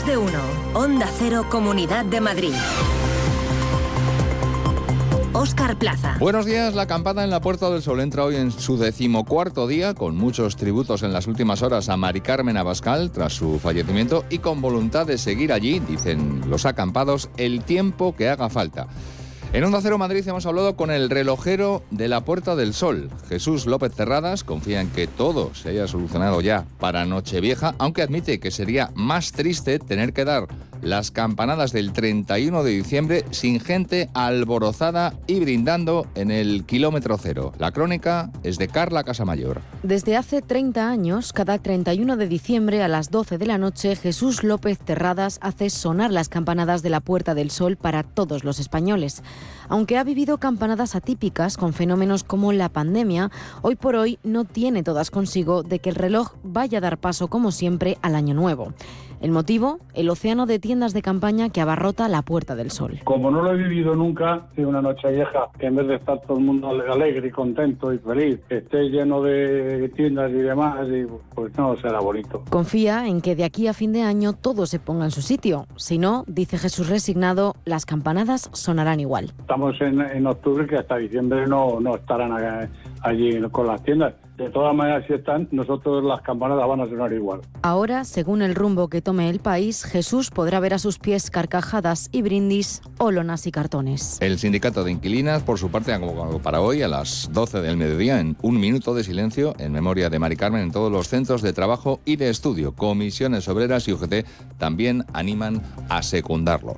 de uno. Onda Cero, Comunidad de Madrid. Óscar Plaza. Buenos días. La acampada en la Puerta del Sol entra hoy en su 14º día, con muchos tributos en las últimas horas a Mari Carmen Abascal tras su fallecimiento y con voluntad de seguir allí, dicen los acampados, el tiempo que haga falta. En Onda Cero Madrid hemos hablado con el relojero de la Puerta del Sol, Jesús López Terradas. Confía en que todo se haya solucionado ya para Nochevieja, aunque admite que sería más triste tener que dar las campanadas del 31 de diciembre sin gente alborozada y brindando en el kilómetro cero. La crónica es de Carla Casamayor. Desde hace 30 años, cada 31 de diciembre a las 12 de la noche, Jesús López Terradas hace sonar las campanadas de la Puerta del Sol para todos los españoles. Aunque ha vivido campanadas atípicas con fenómenos como la pandemia, hoy por hoy no tiene todas consigo de que el reloj vaya a dar paso, como siempre, al Año Nuevo. El motivo, el océano de tiendas de campaña que abarrota la Puerta del Sol. Como no lo he vivido nunca, de una Nochevieja, que en vez de estar todo el mundo alegre y contento y feliz, que esté lleno de tiendas y demás, y pues no será bonito. Confía en que de aquí a fin de año todo se ponga en su sitio. Si no, dice Jesús resignado, las campanadas sonarán igual. Estamos en octubre, que hasta diciembre no estarán allí con las tiendas. De todas maneras, si están, nosotros las campanadas van a sonar igual. Ahora, según el rumbo que tome el país, Jesús podrá ver a sus pies carcajadas y brindis, olonas y cartones. El sindicato de inquilinas, por su parte, ha convocado para hoy a las 12 del mediodía en un minuto de silencio en memoria de Mari Carmen en todos los centros de trabajo y de estudio. Comisiones Obreras y UGT también animan a secundarlo.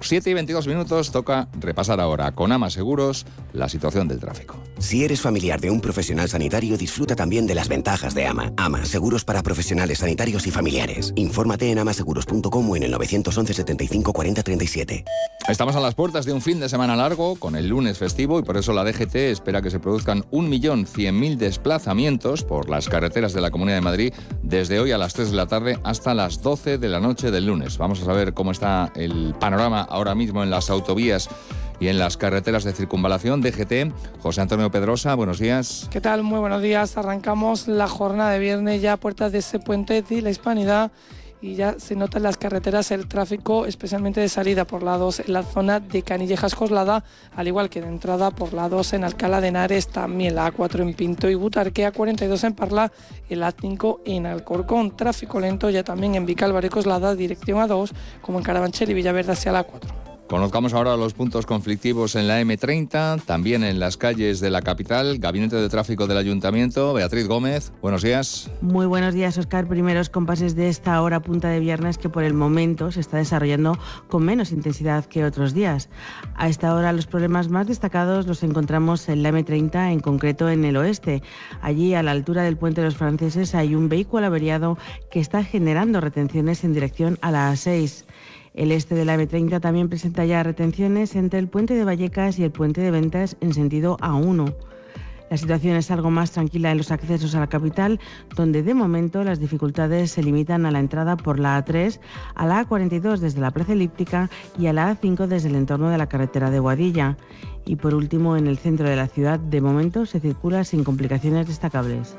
7:22, toca repasar ahora con AMA Seguros la situación del tráfico. Si eres familiar de un profesional sanitario, disfruta también de las ventajas de AMA. AMA, seguros para profesionales sanitarios y familiares. Infórmate en amaseguros.com o en el 911 75 40 37. Estamos a las puertas de un fin de semana largo, con el lunes festivo, y por eso la DGT espera que se produzcan 1.100.000 desplazamientos por las carreteras de la Comunidad de Madrid desde hoy a las 3 de la tarde hasta las 12 de la noche del lunes. Vamos a saber cómo está el panorama ahora mismo en las autovías y en las carreteras de circunvalación. DGT, José Antonio Pedrosa, buenos días. ¿Qué tal? Muy buenos días. Arrancamos la jornada de viernes ya a puertas de ese puente de la Hispanidad y ya se nota en las carreteras el tráfico, especialmente de salida por la 2 en la zona de Canillejas-Coslada, al igual que de entrada por la 2 en Alcalá de Henares, también la A4 en Pinto y Butarque, A42 en Parla, el A5 en Alcorcón. Tráfico lento ya también en Vicálvaro y Coslada, dirección A2, como en Carabanchel y Villaverde hacia la A4. Conozcamos ahora los puntos conflictivos en la M30, también en las calles de la capital. Gabinete de Tráfico del Ayuntamiento, Beatriz Gómez, buenos días. Muy buenos días, Óscar. Primeros compases de esta hora punta de viernes que por el momento se está desarrollando con menos intensidad que otros días. A esta hora los problemas más destacados los encontramos en la M30, en concreto en el oeste. Allí, a la altura del Puente de los Franceses, hay un vehículo averiado que está generando retenciones en dirección a la A6. El este de la M30 también presenta ya retenciones entre el puente de Vallecas y el puente de Ventas en sentido A1. La situación es algo más tranquila en los accesos a la capital, donde de momento las dificultades se limitan a la entrada por la A3, a la A42 desde la Plaza Elíptica y a la A5 desde el entorno de la carretera de Boadilla. Y por último, en el centro de la ciudad, de momento se circula sin complicaciones destacables.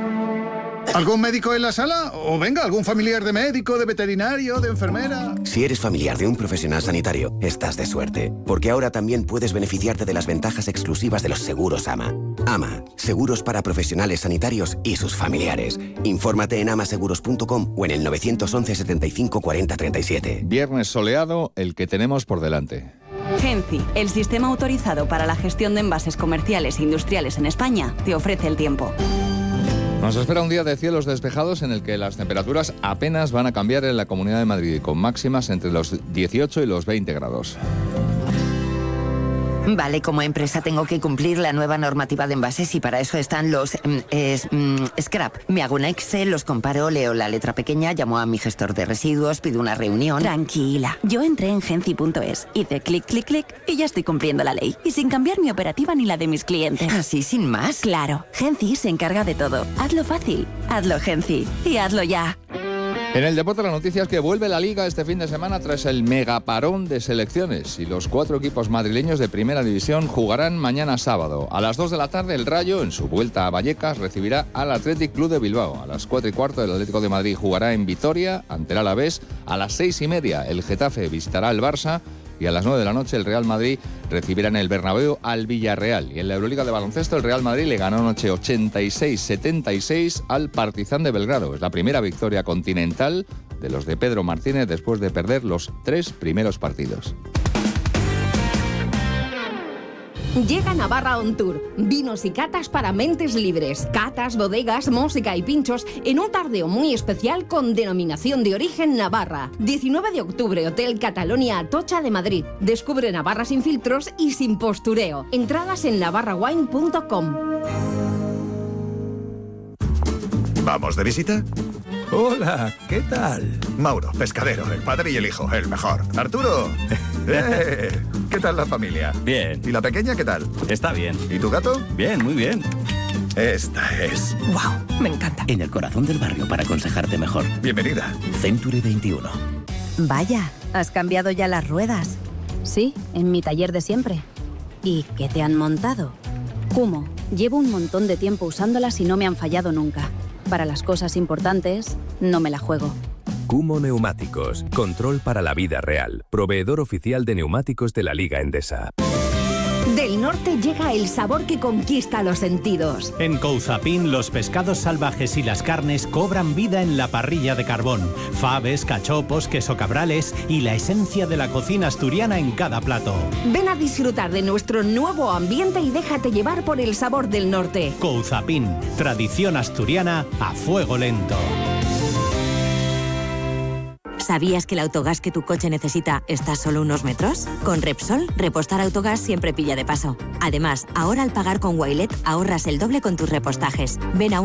¿Algún médico en la sala? O venga, algún familiar de médico, de veterinario, de enfermera. Si eres familiar de un profesional sanitario, estás de suerte, porque ahora también puedes beneficiarte de las ventajas exclusivas de los seguros AMA. AMA, seguros para profesionales sanitarios y sus familiares. Infórmate en amaseguros.com o en el 911 75 40 37. Viernes soleado, el que tenemos por delante. Genci, el sistema autorizado para la gestión de envases comerciales e industriales en España, te ofrece el tiempo. Nos espera un día de cielos despejados en el que las temperaturas apenas van a cambiar en la Comunidad de Madrid, con máximas entre los 18 y los 20 grados. Vale, como empresa tengo que cumplir la nueva normativa de envases y para eso están los scrap. Me hago un Excel, los comparo, leo la letra pequeña, llamo a mi gestor de residuos, pido una reunión. Tranquila, yo entré en genci.es, hice clic, clic, clic y ya estoy cumpliendo la ley. Y sin cambiar mi operativa ni la de mis clientes. ¿Así sin más? Claro, Genci se encarga de todo. Hazlo fácil, hazlo Genci y hazlo ya. En el deporte, la noticia es que vuelve la Liga este fin de semana tras el megaparón de selecciones y los 4 equipos madrileños de Primera División jugarán mañana sábado. A las 2 de la tarde, el Rayo, en su vuelta a Vallecas, recibirá al Athletic Club de Bilbao. A las 4:15, el Atlético de Madrid jugará en Vitoria ante el Alavés. A las 6:30, el Getafe visitará al Barça. Y a las 9 de la noche el Real Madrid recibirá en el Bernabéu al Villarreal. Y en la Euroliga de baloncesto el Real Madrid le ganó anoche 86-76 al Partizan de Belgrado. Es la primera victoria continental de los de Pedro Martínez después de perder los 3 primeros partidos. Llega Navarra On Tour. Vinos y catas para mentes libres. Catas, bodegas, música y pinchos en un tardeo muy especial con denominación de origen Navarra. 19 de octubre, Hotel Catalonia Atocha de Madrid. Descubre Navarra sin filtros y sin postureo. Entradas en navarrawine.com. ¿Vamos de visita? Hola, ¿qué tal? Mauro, pescadero, el padre y el hijo, el mejor. Arturo, ¿qué tal la familia? Bien. ¿Y la pequeña qué tal? Está bien. ¿Y tu gato? Bien, muy bien. Esta es... ¡Wow! Me encanta. En el corazón del barrio para aconsejarte mejor. Bienvenida. Century 21. Vaya, ¿has cambiado ya las ruedas? Sí, en mi taller de siempre. ¿Y qué te han montado? Kumho. Llevo un montón de tiempo usándolas y no me han fallado nunca. Para las cosas importantes, no me la juego. Kumho Neumáticos. Control para la vida real. Proveedor oficial de neumáticos de la Liga Endesa. Del norte llega el sabor que conquista los sentidos. En Couzapin, los pescados salvajes y las carnes cobran vida en la parrilla de carbón. Faves, cachopos, queso cabrales y la esencia de la cocina asturiana en cada plato. Ven a disfrutar de nuestro nuevo ambiente y déjate llevar por el sabor del norte. Couzapin, tradición asturiana a fuego lento. ¿Sabías que el autogás que tu coche necesita está a solo unos metros? Con Repsol, repostar autogás siempre pilla de paso. Además, ahora al pagar con Wilet ahorras el doble con tus repostajes. Ven a